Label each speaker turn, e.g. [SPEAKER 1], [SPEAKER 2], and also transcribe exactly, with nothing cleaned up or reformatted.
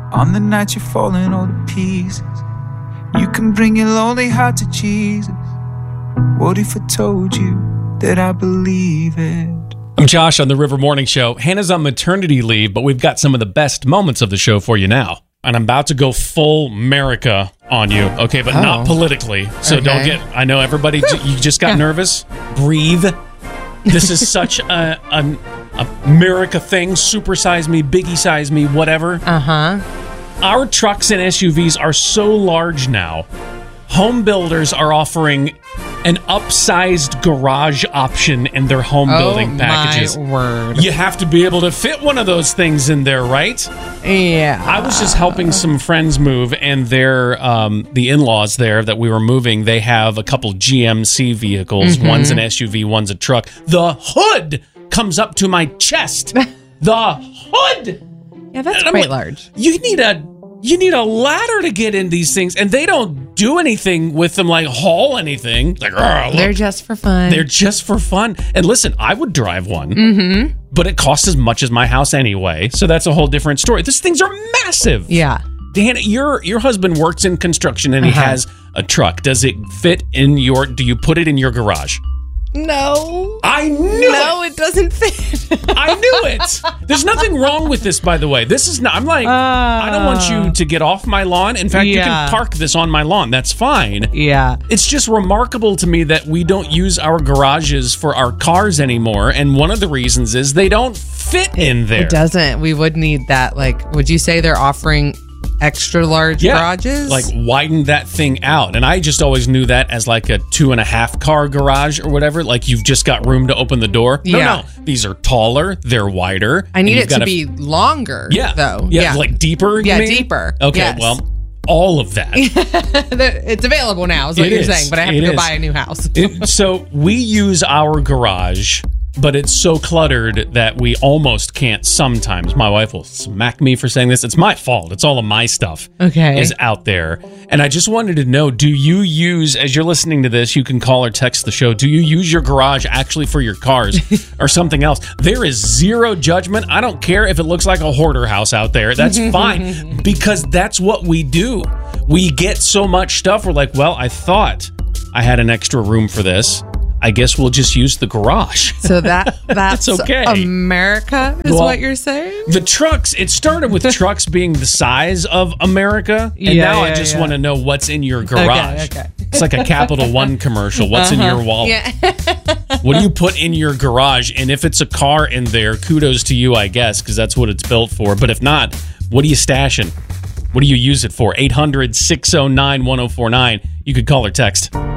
[SPEAKER 1] On the night you're falling all to pieces, you can bring your lonely heart to Jesus. What if I told you that I believe it?
[SPEAKER 2] I'm Josh on the River Morning Show. Hannah's on maternity leave, but we've got some of the best moments of the show for you now. And I'm about to go full America on you, okay, but oh. not politically. So okay. don't get, I know everybody, you just got nervous. Breathe. This is such a, a, a America thing. Supersize me, biggie size me, whatever.
[SPEAKER 3] Uh-huh.
[SPEAKER 2] Our trucks and S U Vs are so large now. Home builders are offering an upsized garage option in their home
[SPEAKER 3] oh,
[SPEAKER 2] building packages.
[SPEAKER 3] My word.
[SPEAKER 2] You have to be able to fit one of those things in there, right?
[SPEAKER 3] Yeah.
[SPEAKER 2] I was just helping some friends move, and their um, the in-laws there that we were moving, they have a couple G M C vehicles. Mm-hmm. One's an S U V, one's a truck. The hood comes up to my chest. The hood!
[SPEAKER 3] Yeah, that's quite like, large.
[SPEAKER 2] You need a you need a ladder to get in these things, and they don't do anything with them, like haul anything. Like,
[SPEAKER 3] they're just for fun.
[SPEAKER 2] They're just for fun. And listen, I would drive one,
[SPEAKER 3] mm-hmm.
[SPEAKER 2] but it costs as much as my house anyway, so that's a whole different story. These things are massive.
[SPEAKER 3] Yeah.
[SPEAKER 2] Dan, your your husband works in construction, and
[SPEAKER 3] uh-huh.
[SPEAKER 2] he has a truck. Does it fit in your? Do you put it in your garage?
[SPEAKER 3] No.
[SPEAKER 2] I knew
[SPEAKER 3] no,
[SPEAKER 2] it.
[SPEAKER 3] it doesn't fit.
[SPEAKER 2] I knew it. There's nothing wrong with this, by the way. This is not, I'm like, uh, I don't want you to get off my lawn. In fact, yeah. you can park this on my lawn. That's fine.
[SPEAKER 3] Yeah.
[SPEAKER 2] It's just remarkable to me that we don't use our garages for our cars anymore. And one of the reasons is they don't fit in there.
[SPEAKER 3] It doesn't. We would need that. Like, would you say they're offering extra large
[SPEAKER 2] yeah,
[SPEAKER 3] garages?
[SPEAKER 2] Like widen that thing out. And I just always knew that as like a two and a half car garage or whatever. Like you've just got room to open the door. No,
[SPEAKER 3] yeah.
[SPEAKER 2] no. These are taller. They're wider.
[SPEAKER 3] I need it to be f- longer.
[SPEAKER 2] Yeah.
[SPEAKER 3] Though.
[SPEAKER 2] Yeah.
[SPEAKER 3] yeah.
[SPEAKER 2] Like deeper. You
[SPEAKER 3] yeah.
[SPEAKER 2] mean?
[SPEAKER 3] Deeper.
[SPEAKER 2] Okay.
[SPEAKER 3] Yes.
[SPEAKER 2] Well, all of that.
[SPEAKER 3] It's available now is what
[SPEAKER 2] it
[SPEAKER 3] you're
[SPEAKER 2] is.
[SPEAKER 3] saying, but I have
[SPEAKER 2] it
[SPEAKER 3] to go
[SPEAKER 2] is.
[SPEAKER 3] buy a new house.
[SPEAKER 2] it, so we use our garage, but it's so cluttered that we almost can't sometimes. My wife will smack me for saying this. It's my fault. It's all of my stuff
[SPEAKER 3] okay.
[SPEAKER 2] is out there. And I just wanted to know, do you use, as you're listening to this, you can call or text the show, do you use your garage actually for your cars or something else? There is zero judgment. I don't care if it looks like a hoarder house out there. That's fine, because that's what we do. We get so much stuff. We're like, well, I thought I had an extra room for this. I guess we'll just use the garage.
[SPEAKER 3] So that that's,
[SPEAKER 2] that's okay.
[SPEAKER 3] America is well, what you're saying?
[SPEAKER 2] The trucks, it started with trucks being the size of America. And
[SPEAKER 3] yeah,
[SPEAKER 2] now
[SPEAKER 3] yeah,
[SPEAKER 2] I just
[SPEAKER 3] yeah.
[SPEAKER 2] want to know what's in your garage.
[SPEAKER 3] Okay, okay.
[SPEAKER 2] It's like a Capital One commercial. What's uh-huh. in your wallet?
[SPEAKER 3] Yeah.
[SPEAKER 2] What do you put in your garage? And if it's a car in there, kudos to you, I guess, because that's what it's built for. But if not, what are you stashing? What do you use it for? eight hundred, six oh nine, one oh four nine. You could call or text.